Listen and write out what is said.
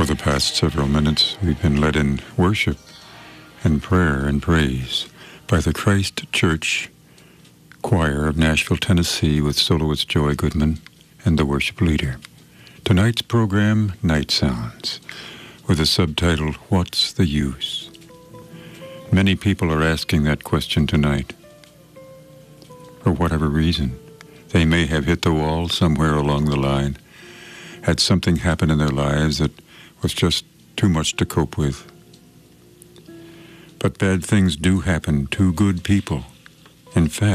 For the past several minutes, we've been led in worship and prayer and praise by the Christ Church Choir of Nashville, Tennessee, with soloist Joy Goodman and the worship leader. Tonight's program, Night Sounds, with the subtitle, What's the Use? Many people are asking that question tonight. For whatever reason, they may have hit the wall somewhere along the line, had something happen in their lives that was just too much to cope with. But bad things do happen to good people. In fact,